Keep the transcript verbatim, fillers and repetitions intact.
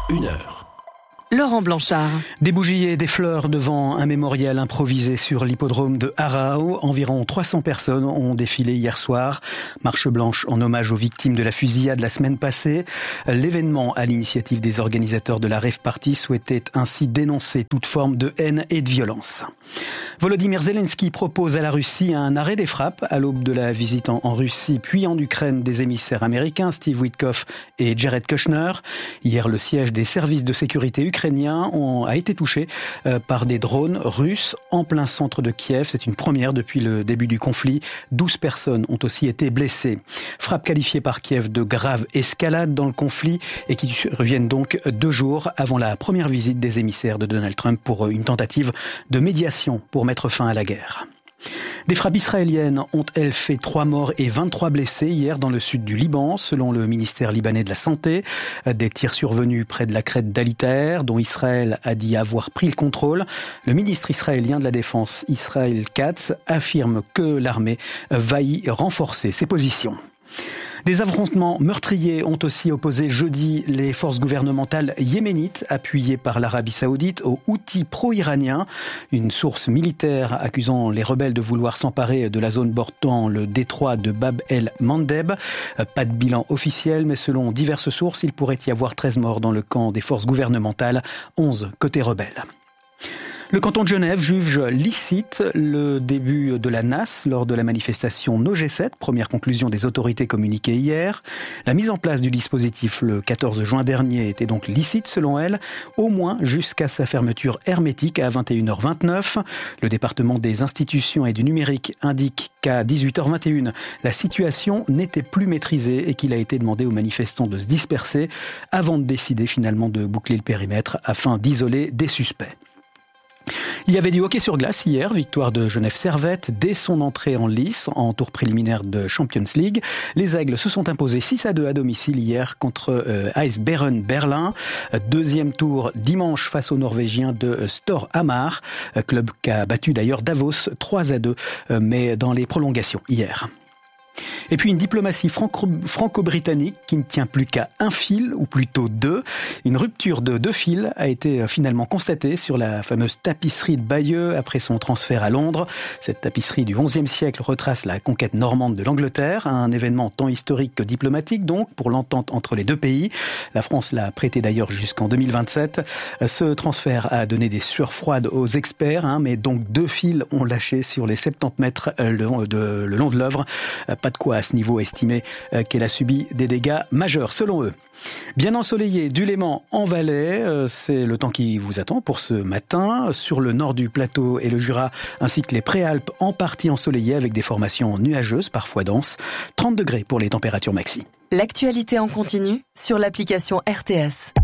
une heure. Laurent Blanchard. Des bougies et des fleurs devant un mémorial improvisé sur l'hippodrome de Arao. Environ trois cents personnes ont défilé hier soir. Marche blanche en hommage aux victimes de la fusillade la semaine passée. L'événement, à l'initiative des organisateurs de la Rave Party, souhaitait ainsi dénoncer toute forme de haine et de violence. Volodymyr Zelensky propose à la Russie un arrêt des frappes à l'aube de la visite en, en Russie puis en Ukraine des émissaires américains Steve Witkoff et Jared Kushner. Hier, le siège des services de sécurité ukrainiens ont, a été touché euh, par des drones russes en plein centre de Kiev. C'est une première depuis le début du conflit. douze personnes ont aussi été blessées. Frappes qualifiées par Kiev de grave escalade dans le conflit et qui reviennent donc deux jours avant la première visite des émissaires de Donald Trump pour une tentative de médiation pour mettre fin à la guerre. Des frappes israéliennes ont, elles, fait trois morts et vingt-trois blessés hier dans le sud du Liban, selon le ministère libanais de la Santé. Des tirs survenus près de la crête d'Ali Taher, dont Israël a dit avoir pris le contrôle. Le ministre israélien de la Défense, Israël Katz, affirme que l'armée va y renforcer ses positions. Des affrontements meurtriers ont aussi opposé jeudi les forces gouvernementales yéménites appuyées par l'Arabie Saoudite aux Houthis pro-iraniens. Une source militaire accusant les rebelles de vouloir s'emparer de la zone bordant le détroit de Bab el-Mandeb. Pas de bilan officiel, mais selon diverses sources, il pourrait y avoir treize morts dans le camp des forces gouvernementales, onze côté rebelles. Le canton de Genève juge licite le début de la N A S lors de la manifestation No G sept, première conclusion des autorités communiquée hier. La mise en place du dispositif le quatorze juin dernier était donc licite selon elle, au moins jusqu'à sa fermeture hermétique à vingt et une heures vingt-neuf. Le département des institutions et du numérique indique qu'à dix-huit heures vingt et une, la situation n'était plus maîtrisée et qu'il a été demandé aux manifestants de se disperser avant de décider finalement de boucler le périmètre afin d'isoler des suspects. Il y avait du hockey sur glace hier, victoire de Genève Servette dès son entrée en lice en tour préliminaire de Champions League. Les Aigles se sont imposés six à deux à domicile hier contre euh, Eisbären Berlin. Deuxième tour dimanche face aux Norvégiens de Storhamar, club qui a battu d'ailleurs Davos trois à deux, euh, mais dans les prolongations hier. Et puis une diplomatie franco- franco-britannique qui ne tient plus qu'à un fil, ou plutôt deux. Une rupture de deux fils a été finalement constatée sur la fameuse tapisserie de Bayeux après son transfert à Londres. Cette tapisserie du onzième siècle retrace la conquête normande de l'Angleterre, un événement tant historique que diplomatique donc pour l'entente entre les deux pays. La France l'a prêté d'ailleurs jusqu'en deux mille vingt-sept. Ce transfert a donné des sueurs froides aux experts, hein, mais donc deux fils ont lâché sur les soixante-dix mètres le long de, le long de l'œuvre. Pas de quoi à ce niveau estimer qu'elle a subi des dégâts majeurs selon eux. Bien ensoleillé du Léman en Valais, c'est le temps qui vous attend pour ce matin. Sur le nord du plateau et le Jura, ainsi que les Préalpes en partie ensoleillées avec des formations nuageuses, parfois denses. trente degrés pour les températures maxi. L'actualité en continu sur l'application R T S.